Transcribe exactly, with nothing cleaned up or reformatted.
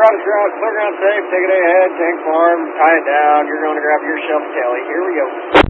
run across, clear ground safe, take it ahead, tank farm, tie it down. You're going to grab yourself a telly. Here we go.